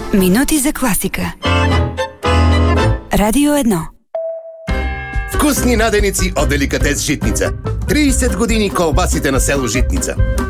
Минути за класика. Радио 1. Вкусни наденици от Деликатес Житница. 30 години колбасите на село Житница.